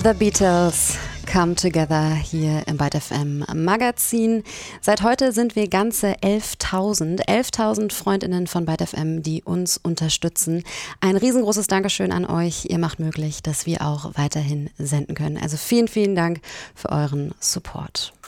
The Beatles come together hier im Byte FM Magazin. Seit heute sind wir ganze 11.000 Freundinnen von Byte FM, die uns unterstützen. Ein riesengroßes Dankeschön an euch. Ihr macht möglich, dass wir auch weiterhin senden können. Also vielen, vielen Dank für euren Support.